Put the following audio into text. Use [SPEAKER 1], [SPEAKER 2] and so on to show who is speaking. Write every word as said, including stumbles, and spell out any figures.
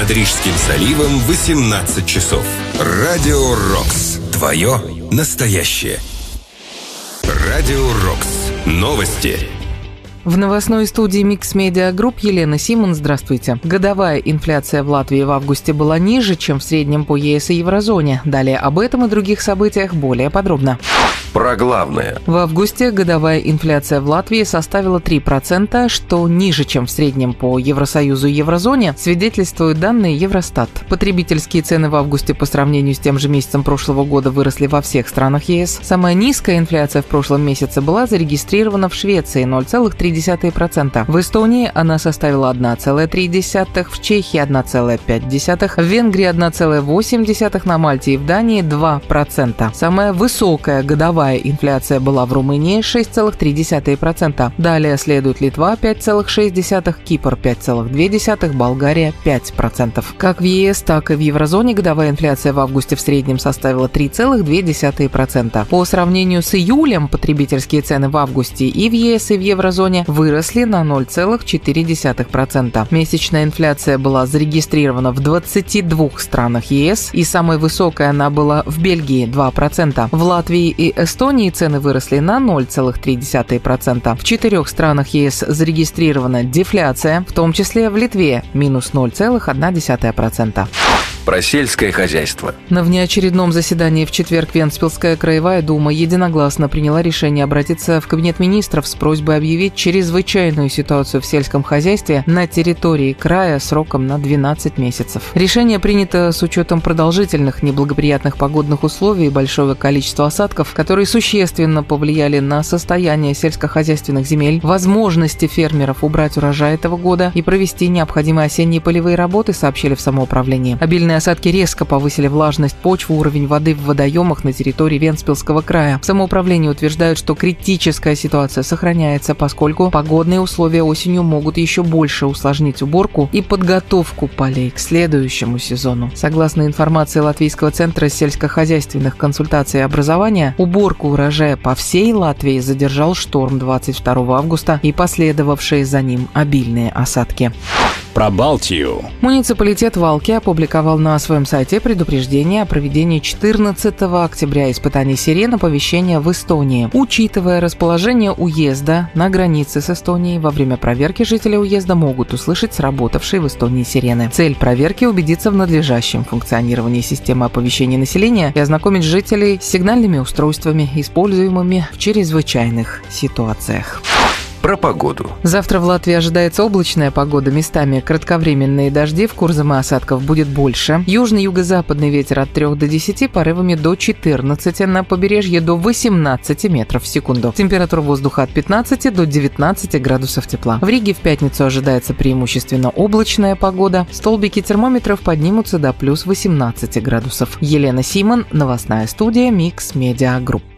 [SPEAKER 1] Над Рижским заливом восемнадцать часов. Радио Рокс. Твое настоящее. Радио Рокс. Новости.
[SPEAKER 2] В новостной студии Mix Media Group Елена Симон. Здравствуйте. Годовая инфляция в Латвии в августе была ниже, чем в среднем по ЕС и еврозоне. Далее об этом и других событиях более подробно.
[SPEAKER 3] Про главное.
[SPEAKER 2] В августе годовая инфляция в Латвии составила три процента, что ниже, чем в среднем по Евросоюзу и еврозоне, свидетельствуют данные Евростат. Потребительские цены в августе по сравнению с тем же месяцем прошлого года выросли во всех странах ЕС. Самая низкая инфляция в прошлом месяце была зарегистрирована в Швеции – ноль целых три десятых процента. В Эстонии она составила одна целая три десятых процента, в Чехии – одна целая пять десятых процента, в Венгрии – одна целая восемь десятых процента, на Мальте и в Дании – два процента. Самая высокая годовая инфляция была в Румынии – шесть целых три десятых процента. Далее следует Литва – пять целых шесть десятых процента, Кипр – пять целых две десятых процента, Болгария – пять процентов. Как в ЕС, так и в еврозоне годовая инфляция в августе в среднем составила три целых две десятых процента. По сравнению с июлем потребительские цены в августе и в ЕС, и в еврозоне выросли на ноль целых четыре десятых процента. Месячная инфляция была зарегистрирована в двадцати двух странах ЕС, и самой высокой она была в Бельгии – два процента. В Латвии и Эстонии цены выросли на ноль целых три десятых процента. В четырех странах ЕС зарегистрирована дефляция, в том числе в Литве – минус ноль целых одна десятая процента.
[SPEAKER 3] Про сельское хозяйство.
[SPEAKER 2] На внеочередном заседании в четверг Вентспилская краевая дума единогласно приняла решение обратиться в Кабинет министров с просьбой объявить чрезвычайную ситуацию в сельском хозяйстве на территории края сроком на двенадцать месяцев. Решение принято с учетом продолжительных неблагоприятных погодных условий и большого количества осадков, которые существенно повлияли на состояние сельскохозяйственных земель, возможности фермеров убрать урожай этого года и провести необходимые осенние полевые работы, сообщили в самоуправлении. Обильные осадки резко повысили влажность почвы, уровень воды в водоемах на территории Вентспилского края. В самоуправлении утверждают, что критическая ситуация сохраняется, поскольку погодные условия осенью могут еще больше усложнить уборку и подготовку полей к следующему сезону. Согласно информации Латвийского центра сельскохозяйственных консультаций и образования, уборку урожая по всей Латвии задержал шторм двадцать второго августа и последовавшие за ним обильные осадки.
[SPEAKER 4] Про Балтию.
[SPEAKER 2] Муниципалитет Валки опубликовал на своем сайте предупреждение о проведении четырнадцатого октября испытаний сирен оповещения в Эстонии. Учитывая расположение уезда на границе с Эстонией, во время проверки жители уезда могут услышать сработавшие в Эстонии сирены. Цель проверки – убедиться в надлежащем функционировании системы оповещения населения и ознакомить жителей с сигнальными устройствами, используемыми в чрезвычайных ситуациях.
[SPEAKER 3] Про погоду.
[SPEAKER 2] Завтра в Латвии ожидается облачная погода, местами кратковременные дожди, в Курзаме осадков будет больше. Южный юго-западный ветер от трёх до десяти, порывами до четырнадцати, на побережье до восемнадцати метров в секунду. Температура воздуха от пятнадцати до девятнадцати градусов тепла. В Риге в пятницу ожидается преимущественно облачная погода. Столбики термометров поднимутся до плюс восемнадцати градусов. Елена Симон, новостная студия Mix Media Group.